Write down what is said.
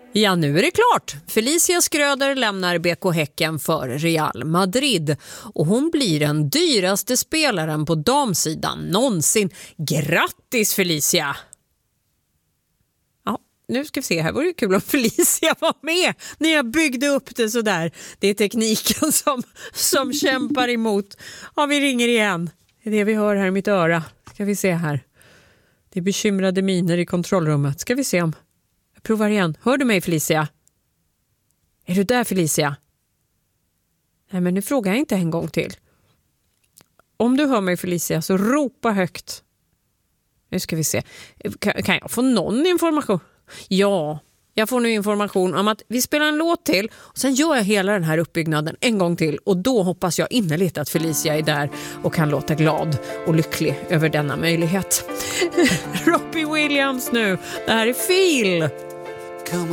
Ja, nu är det klart. Felicia Schröder lämnar BK Häcken för Real Madrid och hon blir den dyraste spelaren på damsidan någonsin. Grattis Felicia! Ja, nu ska vi se, här var det kul om Felicia var med när jag byggde upp det så där. Det är tekniken som kämpar emot. Ja, vi ringer igen. Det är det vi hör här i mitt öra. Ska vi se här. Det är bekymrade miner i kontrollrummet. Ska vi se om... Jag provar igen. Hör du mig Felicia? Är du där Felicia? Nej, men nu frågar jag inte en gång till. Om du hör mig Felicia så ropa högt. Nu ska vi se. Kan jag få någon information? Ja, jag får nu information om att vi spelar en låt till och sen gör jag hela den här uppbyggnaden en gång till och då hoppas jag innerligt att Felicia är där och kan låta glad och lycklig över denna möjlighet. Robbie Williams nu. Det här är Feel.